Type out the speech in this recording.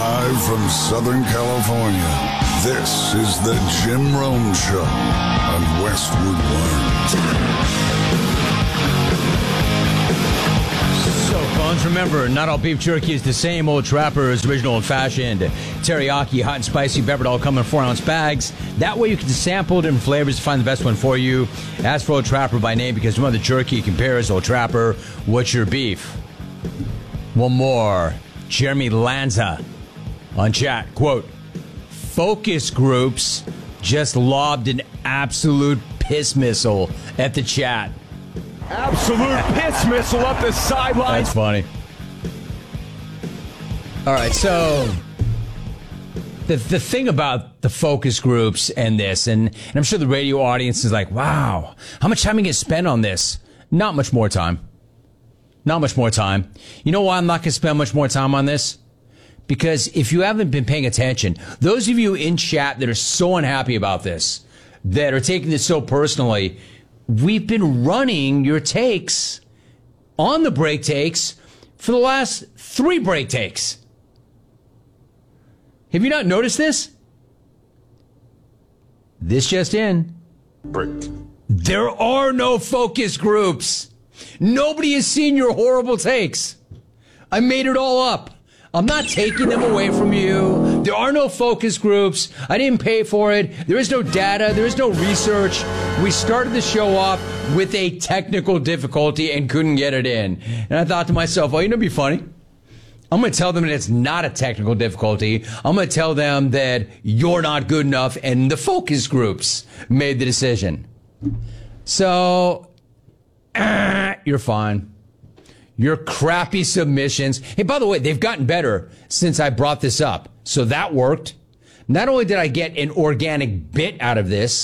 Live from Southern California, this is the Jim Rome Show on Westwood One. So, phones, remember, not all beef jerky is the same. Old Trapper's original and fashioned teriyaki, hot and spicy, peppered, all come in 4-ounce bags. That way you can sample different flavors to find the best one for you. Ask for Old Trapper by name because no other jerky compares. Old Trapper, what's your beef? One more. Jeremy Lanza on chat, quote, focus groups just lobbed an absolute piss missile at the chat. Absolute piss missile up the sideline. That's funny. All right, so the thing about the focus groups and this, and I'm sure the radio audience is like, wow, how much time are you going to spend on this? Not much more time. Not much more time. You know why I'm not going to spend much more time on this? Because if you haven't been paying attention, those of you in chat that are so unhappy about this, that are taking this so personally, we've been running your takes on the break takes for the last 3 break takes. Have you not noticed this? This just in. Break. There are no focus groups. Nobody has seen your horrible takes. I made it all up. I'm not taking them away from you. There are no focus groups. I didn't pay for it. There is no data. There is no research. We started the show off with a technical difficulty and couldn't get it in. And I thought to myself, oh, you know, it'd be funny. I'm going to tell them that it's not a technical difficulty. I'm going to tell them that you're not good enough and the focus groups made the decision. So, you're fine. Your crappy submissions. Hey, by the way, they've gotten better since I brought this up. So that worked. Not only did I get an organic bit out of this,